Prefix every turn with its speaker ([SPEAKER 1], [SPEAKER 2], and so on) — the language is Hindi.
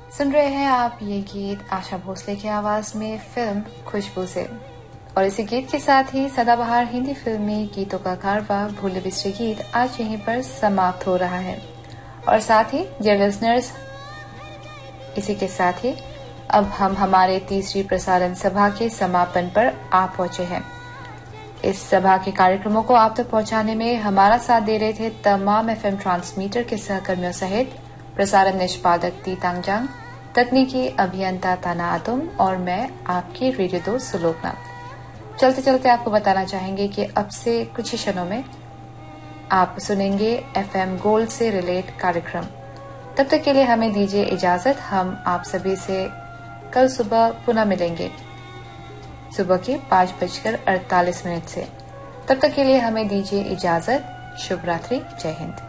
[SPEAKER 1] सुन रहे हैं आप ये गीत आशा भोसले की आवाज में फिल्म खुशबू से। और इसी गीत के साथ ही सदाबहार हिंदी फिल्मी गीतों का कारवा भूले बिसरे गीत आज यहीं पर समाप्त हो रहा है। और साथ ही डियर लिसनर्स, इसी के साथ ही अब हम हमारे तीसरी प्रसारण सभा के समापन पर आ पहुंचे हैं। इस सभा के कार्यक्रमों को आप तक पहुंचाने में हमारा साथ दे रहे थे तमाम एफएम ट्रांसमीटर के सहकर्मियों सहित प्रसारण निष्पादक तीतांगजांग, तकनीकी अभियंता ताना आतुम और मैं आपकी रेडियो दोस्त सुलोकना। चलते चलते आपको बताना चाहेंगे कि अब से कुछ ही क्षणों में आप सुनेंगे एफएम गोल्ड से रिलेट कार्यक्रम। तब तक के लिए हमें दीजिए इजाजत। हम आप सभी से कल सुबह पुनः मिलेंगे सुबह के 5:48 से। तब तक के लिए हमें दीजिए इजाजत। शुभ रात्रि। जय हिंद।